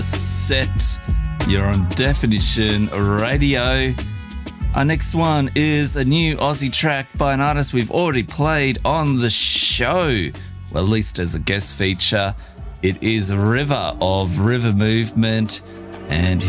set. You're on Definition Radio. Our next one is a new Aussie track by an artist we've already played on the show, well, at least as a guest feature. It is River of River Movement, and